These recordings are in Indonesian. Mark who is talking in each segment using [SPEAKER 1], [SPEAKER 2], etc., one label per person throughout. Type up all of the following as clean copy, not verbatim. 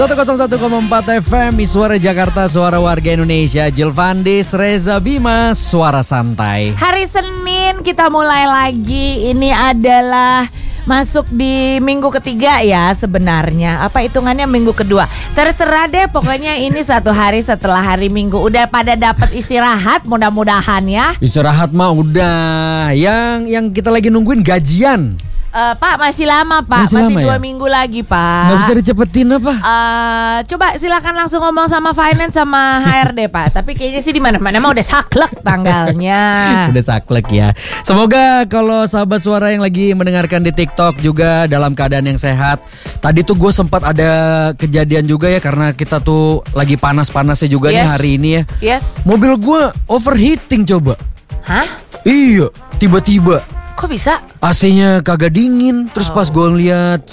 [SPEAKER 1] 101,4 FM, Suara Jakarta, suara warga Indonesia. Jilvandis, Reza Bima, suara santai.
[SPEAKER 2] Hari Senin kita mulai lagi. Ini adalah masuk di minggu ketiga ya sebenarnya. Apa hitungannya minggu kedua? Terserah deh, pokoknya ini satu hari setelah hari Minggu. Udah pada dapat istirahat mudah-mudahan ya.
[SPEAKER 1] Istirahat mah udah. Yang kita lagi nungguin gajian.
[SPEAKER 2] Pak masih lama Pak, masih 2 minggu lagi Pak.
[SPEAKER 1] Nggak bisa dicepetin apa?
[SPEAKER 2] Coba silakan langsung ngomong sama finance sama HRD Pak. Tapi kayaknya sih di mana-mana mah udah saklek tanggalnya.
[SPEAKER 1] Udah saklek ya. Semoga kalau sahabat suara yang lagi mendengarkan di TikTok juga dalam keadaan yang sehat. Tadi tuh gue sempat ada kejadian juga ya, karena kita tuh lagi panas-panasnya juga nih hari ini ya.
[SPEAKER 2] Yes.
[SPEAKER 1] Mobil gue overheating coba.
[SPEAKER 2] Hah?
[SPEAKER 1] Iya, tiba-tiba.
[SPEAKER 2] Kok bisa?
[SPEAKER 1] AC-nya kagak dingin. Terus pas gue ngeliat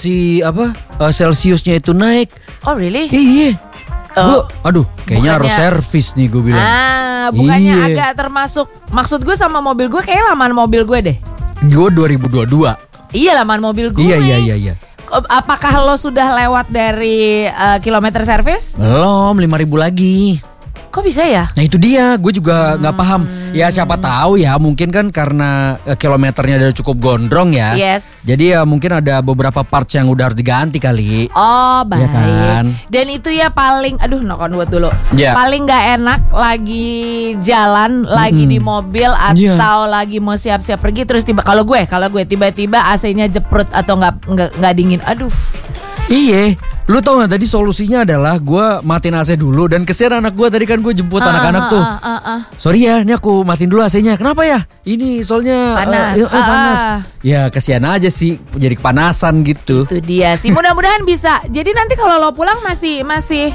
[SPEAKER 1] Celsiusnya itu naik.
[SPEAKER 2] Oh really?
[SPEAKER 1] Iya. Aduh, kayaknya harus servis nih gue bilang.
[SPEAKER 2] Bukannya agak termasuk. Maksud gue sama mobil gue kayak lamaan mobil gue deh.
[SPEAKER 1] Gue 2022. Iya,
[SPEAKER 2] lamaan mobil gue.
[SPEAKER 1] Iya.
[SPEAKER 2] Apakah lo sudah lewat dari kilometer servis?
[SPEAKER 1] Belum, 5.000 lagi.
[SPEAKER 2] Kok bisa ya?
[SPEAKER 1] Nah itu dia, gue juga nggak paham. Ya siapa tahu ya, mungkin kan karena kilometernya udah cukup gondrong ya.
[SPEAKER 2] Yes.
[SPEAKER 1] Jadi ya mungkin ada beberapa parts yang udah harus diganti kali.
[SPEAKER 2] Oh baik.
[SPEAKER 1] Ya kan?
[SPEAKER 2] Dan itu ya paling, knock on wood dulu.
[SPEAKER 1] Yeah.
[SPEAKER 2] Paling nggak enak lagi jalan, lagi di mobil atau lagi mau siap-siap pergi, terus kalau gue tiba-tiba AC-nya jeprut atau nggak dingin. Aduh.
[SPEAKER 1] Iya. Lu tau gak tadi solusinya adalah gue matiin AC dulu. Dan kesian anak gue, tadi kan gue jemput anak-anak tuh. Sorry ya, ini aku matiin dulu AC-nya. Kenapa ya? Ini soalnya panas. Ya kesian aja sih, jadi kepanasan gitu.
[SPEAKER 2] Itu dia sih, mudah-mudahan bisa. Jadi nanti kalau lo pulang masih masih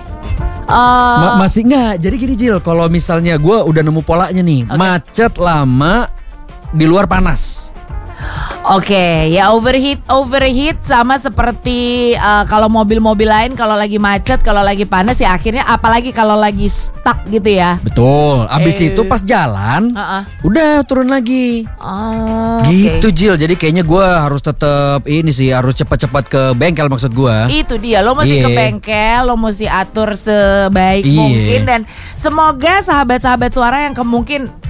[SPEAKER 1] nggak. Jadi gini Jil, kalau misalnya gue udah nemu polanya nih, macet lama, di luar panas.
[SPEAKER 2] Oke, ya overheat sama seperti kalau mobil-mobil lain, kalau lagi macet, kalau lagi panas ya akhirnya, apalagi kalau lagi stuck gitu ya.
[SPEAKER 1] Betul. Abis itu pas jalan, udah turun lagi. Gitu Jil. Jadi kayaknya gue harus tetap harus cepat-cepat ke bengkel maksud gue.
[SPEAKER 2] Itu dia, lo mesti ke bengkel, lo mesti atur sebaik mungkin, dan semoga sahabat-sahabat suara yang mungkin